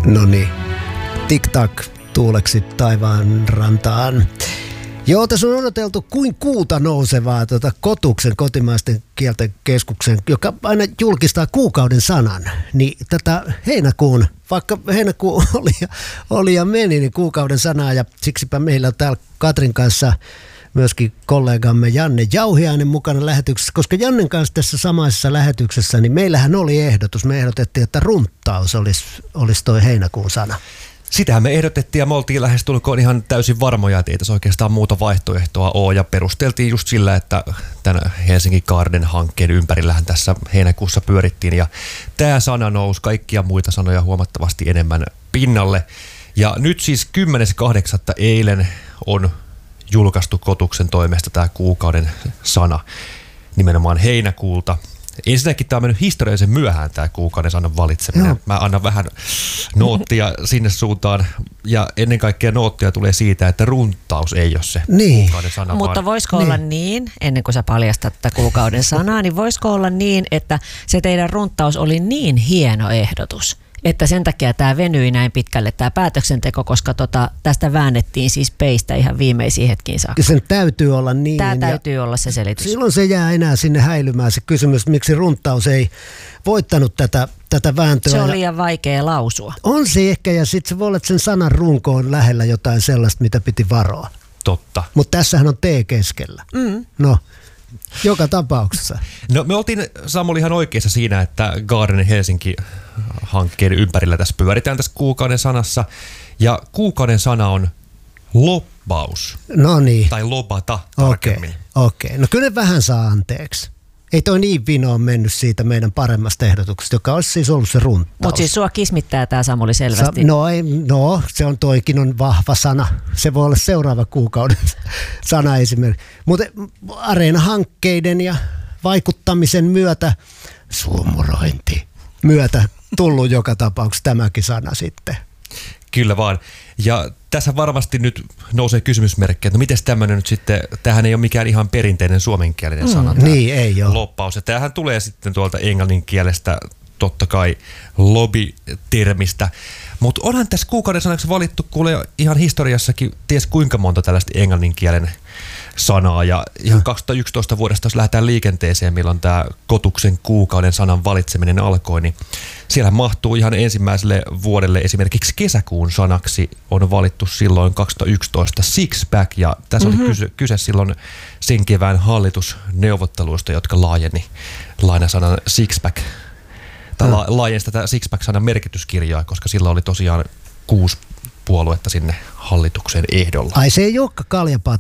Noniin. Tik-tak tuuleksi taivaan rantaan. Joo, tässä on odoteltu kuin kuuta nousevaa Kotuksen kotimaisten kielten keskuksen, joka aina julkistaa kuukauden sanan. Niin tätä heinäkuun, vaikka heinäkuu oli ja meni, niin kuukauden sanaa, ja siksipä meillä on täällä Katrin kanssa myöskin kollegamme Janne Jauhiainen mukana lähetyksessä, koska Jannen kanssa tässä samaisessa lähetyksessä, niin meillähän oli ehdotus. Me ehdotettiin, että runttaus olisi toi heinäkuun sana. Sitähän me ehdotettiin ja me oltiin lähestulkoon ihan täysin varmoja, että ei tässä oikeastaan muuta vaihtoehtoa ole. Ja perusteltiin just sillä, että tämän Helsinki Garden-hankkeen ympärillähän tässä heinäkuussa pyörittiin. Ja tämä sana nousi kaikkia muita sanoja huomattavasti enemmän pinnalle. Ja nyt siis 10.8. eilen on julkaistu Kotuksen toimesta tämä kuukauden sana nimenomaan heinäkuulta. Ensinnäkin tämä on mennyt historiallisen myöhään tämä kuukauden sanan valitseminen. No. Mä annan vähän noottia sinne suuntaan ja ennen kaikkea noottia tulee siitä, että runttaus ei ole se kuukauden sana. Mutta voisiko olla niin, ennen kuin sä paljastat tätä kuukauden sanaa, niin voisiko olla niin, että se teidän runttaus oli niin hieno ehdotus, että sen takia tämä venyi näin pitkälle tämä päätöksenteko, koska tästä väännettiin siis peistä ihan viimeisiin hetkiin saakka. Sen täytyy olla niin. Tämä täytyy olla se selitys. Silloin se jää enää sinne häilymään se kysymys, miksi runttaus ei voittanut tätä vääntöä. Se on liian vaikea lausua. On se ehkä, ja sitten se voi olla, että sen sanan runko on lähellä jotain sellaista, mitä piti varoa. Totta. Mutta tässähän on T keskellä. No. Joka tapauksessa. No me oltiin Samuli ihan oikeassa siinä, että Garden Helsinki-hankkeen ympärillä tässä pyöritään tässä kuukauden sanassa. Ja kuukauden sana on lobbaus. No niin. Tai lobata tarkemmin. Okei. No kyllä vähän saa anteeksi. Ei toi niin vinoon mennyt siitä meidän paremmasta ehdotuksesta, joka olisi siis ollut se runttaus. Mutta siis sua kismittää tämä Samuli selvästi. Se on toikin on vahva sana. Se voi olla seuraava kuukauden sana esimerkiksi. Mutta Areena-hankkeiden ja vaikuttamisen myötä, suumurointi myötä tullut joka tapauksessa tämäkin sana sitten. Kyllä vaan. Ja tässä varmasti nyt nousee kysymysmerkki, että miten tämmöinen nyt sitten, tämähän ei ole mikään ihan perinteinen suomenkielinen sana. Niin ei ole. Loppaus. Ja tämähän tulee sitten tuolta englannin kielestä, totta kai lobby-termistä. Mutta onhan tässä kuukauden sanaksi valittu, kuulee ihan historiassakin ties kuinka monta tällaista englannin kielen sanaa. Ja ihan 2011 vuodesta, jos lähdetään liikenteeseen, milloin tämä Kotuksen kuukauden sanan valitseminen alkoi, niin siellä mahtuu ihan ensimmäiselle vuodelle esimerkiksi kesäkuun sanaksi on valittu silloin 2011 six-pack, ja tässä oli kyse silloin sen kevään hallitusneuvotteluista, jotka laajeni sanan six-pack, tai laajensi tätä six-pack-sanan merkityskirjaa, koska sillä oli tosiaan 6 puoluetta sinne hallituksen ehdolla. Ai se ei olekaan